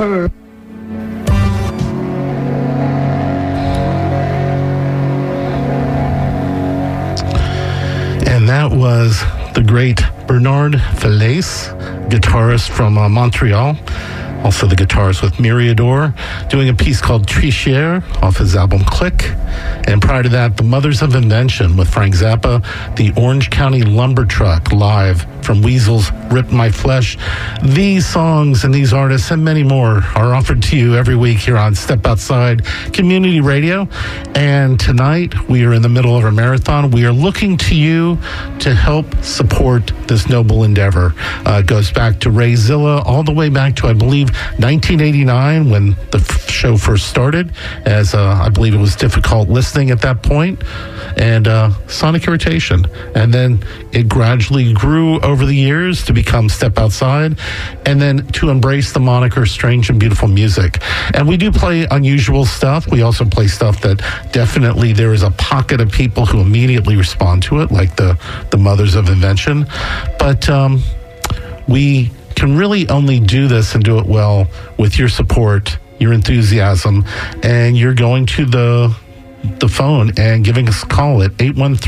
And that was the great Bernard Falaise, guitarist from Montreal. Also the guitarist with Myriador, doing a piece called Trichère off his album Click. And prior to that, The Mothers of Invention with Frank Zappa, the Orange County Lumber Truck live from Weasel's Rip My Flesh. These songs and these artists and many more are offered to you every week here on Step Outside Community Radio. And tonight, we are in the middle of a marathon. We are looking to you to help support this noble endeavor. It goes back to Ray Zilla, all the way back to, I believe, 1989 when the show first started, as I believe it was difficult listening at that point, and Sonic Irritation. And then it gradually grew over the years to become Step Outside, and then to embrace the moniker Strange and Beautiful Music. And we do play unusual stuff. We also play stuff that definitely there is a pocket of people who immediately respond to it, like the Mothers of Invention. But we can really only do this and do it well with your support, your enthusiasm, and you're going to the phone and giving us a call at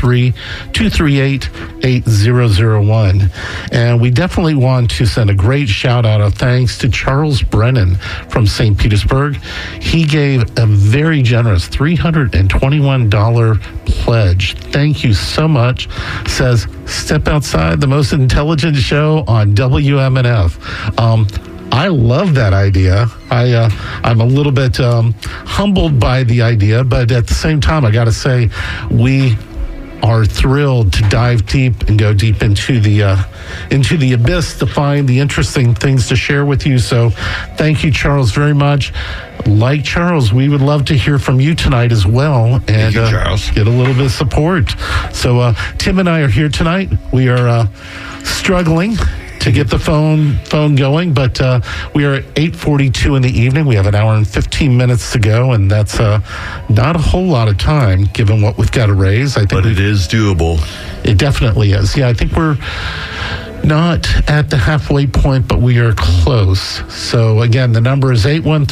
813-238-8001. And we definitely want to send a great shout out of thanks to Charles Brennan from St. Petersburg. He gave a very generous $321 pledge. Thank you so much. Says, Step Outside, the most intelligent show on WMNF. I love that idea. I'm a little bit humbled by the idea, but at the same time, I got to say, we are thrilled to dive deep and go deep into the abyss to find the interesting things to share with you. So thank you, Charles, very much. Like Charles, we would love to hear from you tonight as well, and Charles, get a little bit of support. So Tim and I are here tonight. We are struggling to get the phone going, but we are at 8:42 in the evening. We have an hour and 15 minutes to go, and that's not a whole lot of time given what we've got to raise. I think, but it is doable. It definitely is. Yeah, I think we're not at the halfway point, but we are close. So again, the number is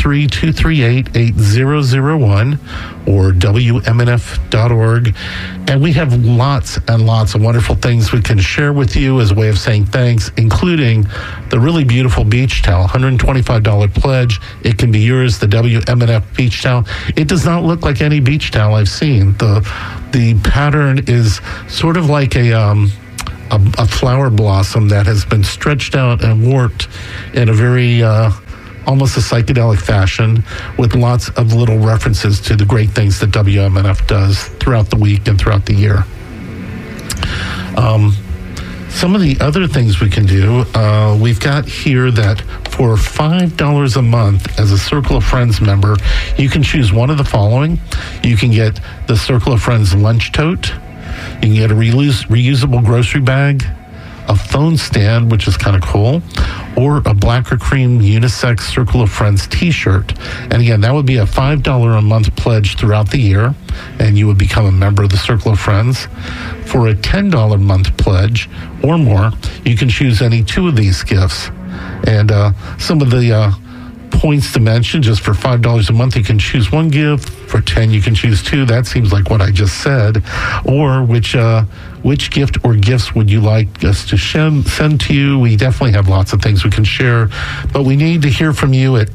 813-238-8001 or WMNF.org. And we have lots and lots of wonderful things we can share with you as a way of saying thanks, including the really beautiful beach towel, $125 pledge. It can be yours, the WMNF beach towel. It does not look like any beach towel I've seen. The pattern is sort of like a flower blossom that has been stretched out and warped in a very almost a psychedelic fashion, with lots of little references to the great things that WMNF does throughout the week and throughout the year. Some of the other things we can do, we've got here that for $5 a month as a Circle of Friends member, you can choose one of the following. You can get the Circle of Friends lunch tote. You can get a reusable grocery bag, a phone stand, which is kind of cool, or a black or cream unisex Circle of Friends t-shirt. And again, that would be a $5 a month pledge throughout the year, and you would become a member of the Circle of Friends. For a $10 a month pledge or more, you can choose any two of these gifts. And some of the points to mention, just for $5 a month, you can choose one gift. For $10, you can choose two. That seems like what I just said. Or which gift or gifts would you like us to send to you? We definitely have lots of things we can share, but we need to hear from you at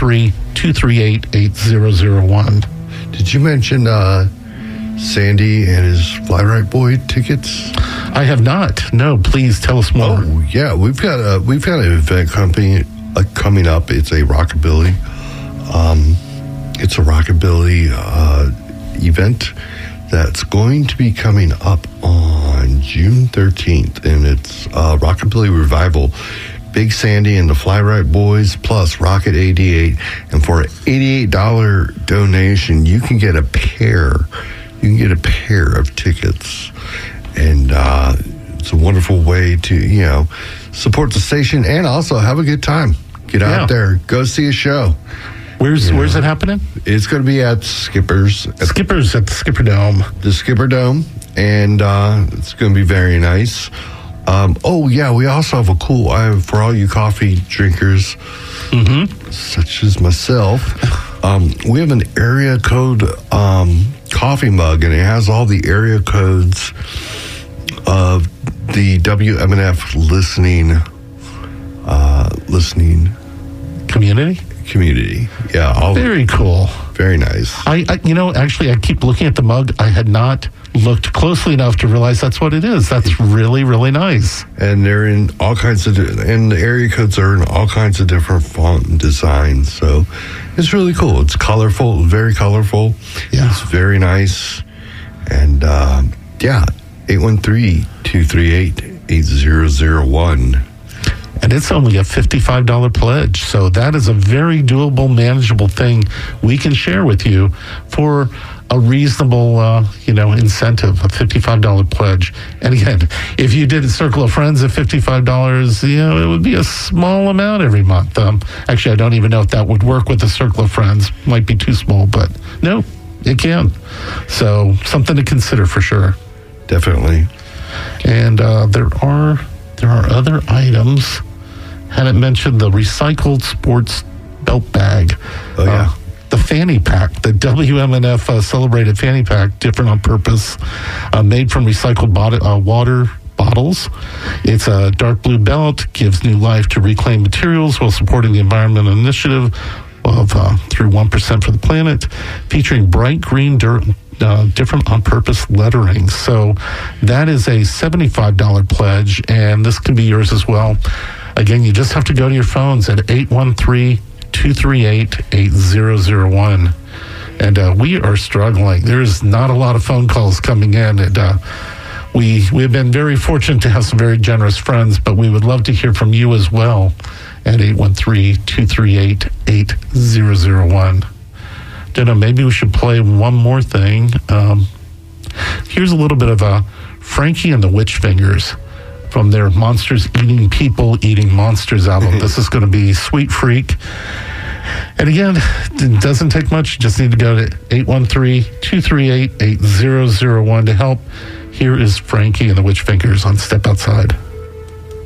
813-238-8001. Did you mention Sandy and his Fly Right Boy tickets? I have not. No, please tell us more. Oh yeah, we've got an event coming up. It's a rockabilly. It's a rockabilly event that's going to be coming up on June 13th, and it's Rockabilly Revival. Big Sandy and the Fly Right Boys, plus Rocket 88. And for an $88 donation, you can get a pair. You can get a pair of tickets. And it's a wonderful way to, support the station and also have a good time. Get out there, go see a show. Where's it happening? It's going to be at Skipper's. Skipper's at the Skipper Dome. The Skipper Dome, and it's going to be very nice. We also have a cool item for all you coffee drinkers, such as myself. We have an area code coffee mug, and it has all the area codes of the WMNF listening community. Yeah, very cool. Very nice. I actually, I keep looking at the mug. I had not looked closely enough to realize that's what it is. That's really, really nice. And they're in all kinds of, and the area codes are in all kinds of different font and designs. So it's really cool. It's colorful, very colorful. Yeah. It's very nice. And 813-238-8001. And it's only a $55 pledge. So that is a very doable, manageable thing we can share with you for a reasonable, incentive, a $55 pledge. And again, if you did a Circle of Friends at $55, it would be a small amount every month. Actually, I don't even know if that would work with the Circle of Friends. Might be too small, but no, it can. So something to consider for sure. Definitely. And there are other items. Hadn't mentioned the recycled sports belt bag. Oh, yeah. The fanny pack, the WMNF celebrated fanny pack, different on purpose, made from recycled water bottles. It's a dark blue belt, gives new life to reclaimed materials while supporting the environmental initiative of through 1% for the planet, featuring bright green different on-purpose lettering. So that is a $75 pledge, and this can be yours as well. Again, you just have to go to your phones at 813-238-8001. And we are struggling. There's not a lot of phone calls coming in. And we've been very fortunate to have some very generous friends, but we would love to hear from you as well at 813-238-8001. Don't know, maybe we should play one more thing. Here's a little bit of Frankie and the Witch Fingers from their Monsters Eating People, Eating Monsters album. This is going to be Sweet Freak. And again, it doesn't take much. You just need to go to 813-238-8001 to help. Here is Frankie and the Witch Fingers on Step Outside.